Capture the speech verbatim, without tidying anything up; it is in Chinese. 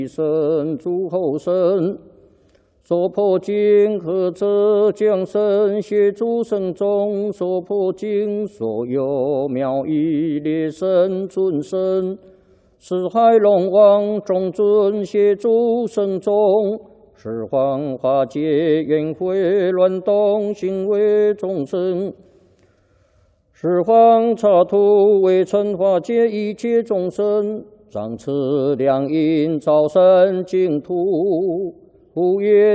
神诸后生，所破经和者将生协诸圣众，所破经所有妙义列神尊神，四海龙王众尊协诸圣众，十方化解缘会乱动行为众生。 十方刹土为尘化解一切众生，掌持良因造生净土，无业